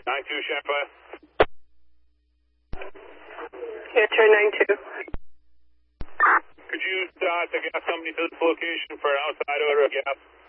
9-2, Chef. Yeah, turn 9-2. Could you take gas company to this location for an outside order of gas?